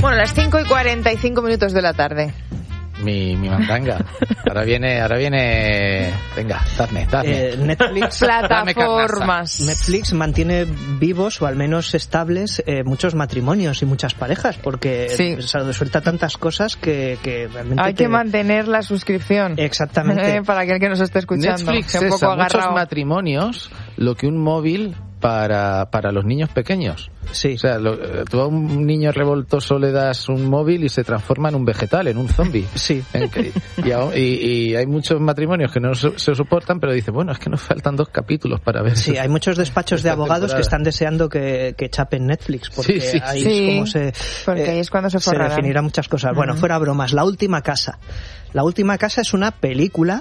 Bueno, las 5:45 de la tarde. Mi mandanga. Ahora viene. Venga, dadme. Netflix, plataformas. Netflix mantiene vivos o al menos estables muchos matrimonios y muchas parejas, porque suelta tantas cosas que realmente hay que mantener la suscripción. Exactamente. Para aquel que nos esté escuchando. Netflix es a muchos matrimonios lo que un móvil para los niños pequeños. Sí. O sea, tú a un niño revoltoso le das un móvil y se transforma en un vegetal, en un zombie. Sí. Y hay muchos matrimonios que no se soportan, pero dicen, bueno, es que nos faltan 2 capítulos para ver. Sí, hay muchos despachos de abogados que están deseando que chapen Netflix, porque ahí es cuando se definirán muchas cosas. Bueno, fuera bromas, La última casa. La última casa es una película